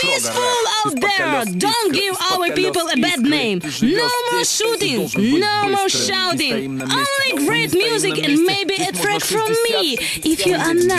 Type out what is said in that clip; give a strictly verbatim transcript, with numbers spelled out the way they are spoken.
peaceful out there. Don't give our people a bad name. No more shootings, no more shouting. Only great music and maybe a track from me. If you are not